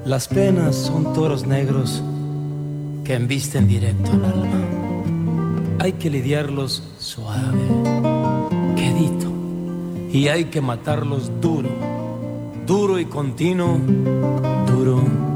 Las penas son toros negros que embisten directo al alma. Hay que lidiarlos suave, quedito, y hay que matarlos duro, duro y continuo, duro